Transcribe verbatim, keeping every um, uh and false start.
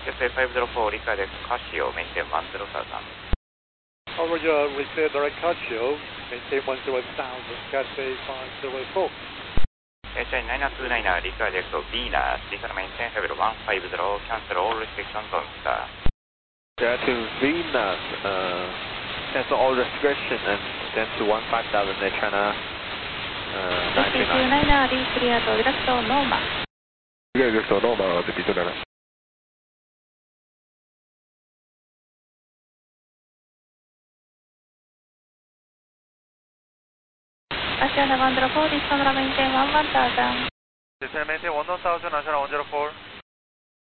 S A five zero four 理解です。カシオ、メインテンいちゼロさん。 Roger, we clear direct Casio, maintain one zero thousand, Cathay five zero four. H I nine two nine 理解です。Venus、リサのメインテンレベルいちごゼロ、cancel all restrictions on star. Yeah, to Venus, uh, cancel all restriction and stand to one five thousand at China, uh, nine two nine. nine two nine, clear to direct normal. Clear direct normal, the B two nine. Asiana one zero four, this camera maintain one one thousand. Maintain one thousand, Asiana one zero four.